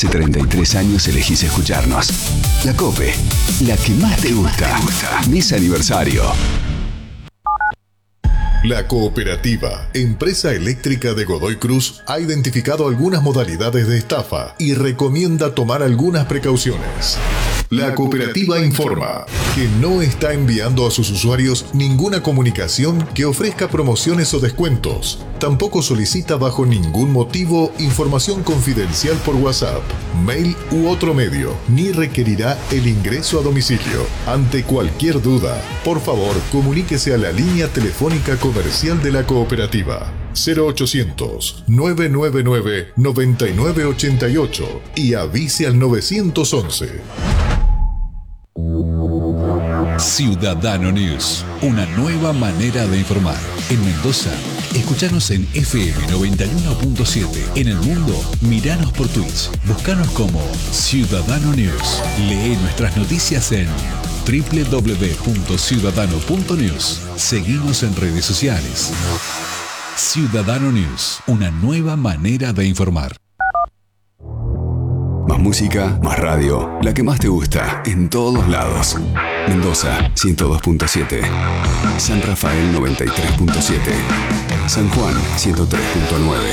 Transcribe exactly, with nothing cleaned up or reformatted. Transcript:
Hace treinta y tres años elegís escucharnos. La COPE, la que más te gusta. Mes aniversario. La Cooperativa, empresa eléctrica de Godoy Cruz, ha identificado algunas modalidades de estafa y recomienda tomar algunas precauciones. La Cooperativa informa que no está enviando a sus usuarios ninguna comunicación que ofrezca promociones o descuentos. Tampoco solicita bajo ningún motivo información confidencial por WhatsApp, mail u otro medio, ni requerirá el ingreso a domicilio. Ante cualquier duda, por favor, comuníquese a la línea telefónica comercial de la Cooperativa cero ochocientos, nueve nueve nueve, nueve nueve ocho ocho y avise al nueve once. Ciudadano News, una nueva manera de informar. En Mendoza, escuchanos en F M noventa y uno punto siete. En el mundo, miranos por Twitch. Búscanos como Ciudadano News. Lee nuestras noticias en doble u doble u doble u punto ciudadano punto news. Seguimos en redes sociales. Ciudadano News, una nueva manera de informar. Más música, más radio, la que más te gusta, en todos lados. Mendoza, ciento dos punto siete. San Rafael, noventa y tres punto siete. San Juan, ciento tres punto nueve.